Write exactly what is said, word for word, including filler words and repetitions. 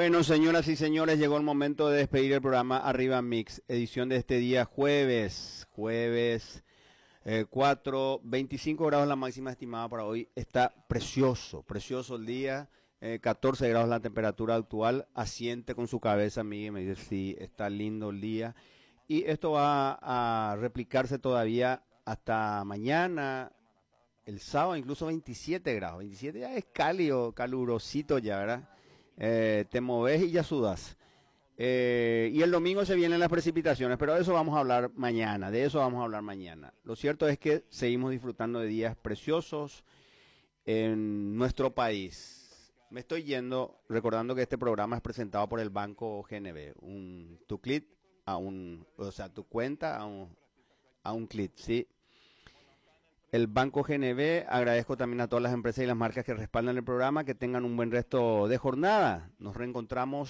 Bueno, señoras y señores, llegó el momento de despedir el programa Arriba Mix, edición de este día jueves, jueves eh, cuatro, veinticinco grados la máxima estimada para hoy. Está precioso, precioso el día, eh, catorce grados la temperatura actual, asiente con su cabeza, Miguel, me dice, sí, está lindo el día. Y esto va a replicarse todavía hasta mañana, el sábado, incluso veintisiete grados, veintisiete ya es cálido, calurosito ya, ¿verdad? Eh, te moves y ya sudas. Eh, y el domingo se vienen las precipitaciones, pero de eso vamos a hablar mañana, de eso vamos a hablar mañana. Lo cierto es que seguimos disfrutando de días preciosos en nuestro país. Me estoy yendo recordando que este programa es presentado por el Banco G N B, un tu clic a un, o sea, tu cuenta a un, a un clic, ¿sí? El Banco G N B, agradezco también a todas las empresas y las marcas que respaldan el programa, que tengan un buen resto de jornada. Nos reencontramos